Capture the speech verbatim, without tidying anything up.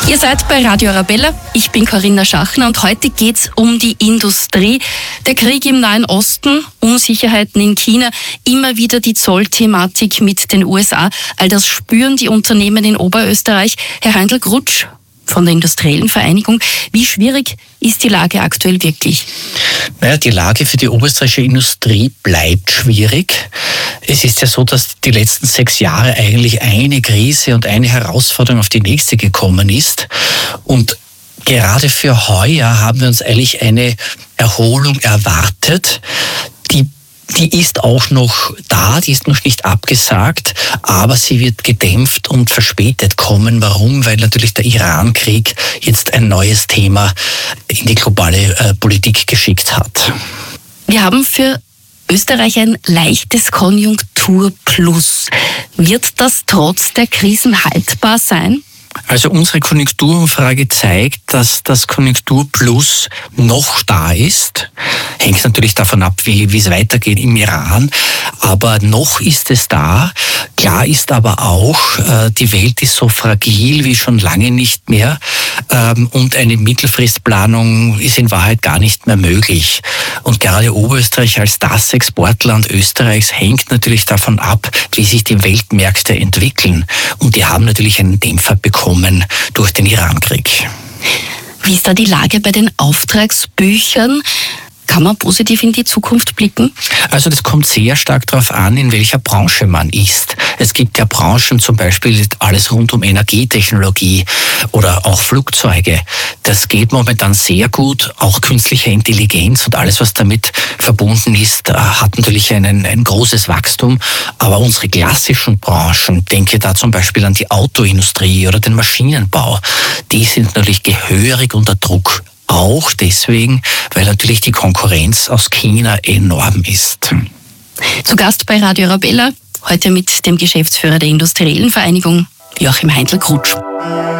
Ihr seid bei Radio Arabella, ich bin Corinna Schachner und heute geht's um die Industrie. Der Krieg im Nahen Osten, Unsicherheiten in China, immer wieder die Zollthematik mit den U S A. All das spüren die Unternehmen in Oberösterreich. Herr Heindl-Grutsch von der Industriellen Vereinigung, wie schwierig ist die Lage aktuell wirklich? Naja, die Lage für die oberösterreichische Industrie bleibt schwierig. Es ist ja so, dass die letzten sechs Jahre eigentlich eine Krise und eine Herausforderung auf die nächste gekommen ist. Und gerade für heuer haben wir uns eigentlich eine Erholung erwartet, die Die ist auch noch da, die ist noch nicht abgesagt, aber sie wird gedämpft und verspätet kommen. Warum? Weil natürlich der Iran-Krieg jetzt ein neues Thema in die globale äh, Politik geschickt hat. Wir haben für Österreich ein leichtes Konjunkturplus. Wird das trotz der Krisen haltbar sein? Also unsere Konjunkturumfrage zeigt, dass das Konjunkturplus noch da ist. Hängt natürlich davon ab, wie, wie es weitergeht im Iran. Aber noch ist es da. Klar ist aber auch, äh, die Welt ist so fragil wie schon lange nicht mehr. Ähm, und eine Mittelfristplanung ist in Wahrheit gar nicht mehr möglich. Und gerade Oberösterreich als das Exportland Österreichs hängt natürlich davon ab, wie sich die Weltmärkte entwickeln. Und die haben natürlich einen Dämpfer bekommen durch den Iran-Krieg. Wie ist da die Lage bei den Auftragsbüchern? Kann man positiv in die Zukunft blicken? Also das kommt sehr stark darauf an, in welcher Branche man ist. Es gibt ja Branchen, zum Beispiel alles rund um Energietechnologie oder auch Flugzeuge. Das geht momentan sehr gut. Auch künstliche Intelligenz und alles, was damit verbunden ist, hat natürlich einen, ein großes Wachstum. Aber unsere klassischen Branchen, denke da zum Beispiel an die Autoindustrie oder den Maschinenbau, die sind natürlich gehörig unter Druck. Auch deswegen, weil natürlich die Konkurrenz aus China enorm ist. Zu Gast bei Radio Arabella, heute mit dem Geschäftsführer der Industriellen Vereinigung, Joachim Heindl-Grutsch.